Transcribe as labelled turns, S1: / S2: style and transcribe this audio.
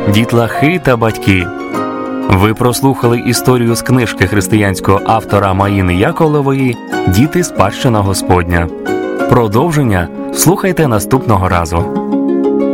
S1: дітлахи та батьки. Ви прослухали історію з книжки християнського автора Маїни Яковлевої «Діти – спадщина Господня». Продовження слухайте наступного разу.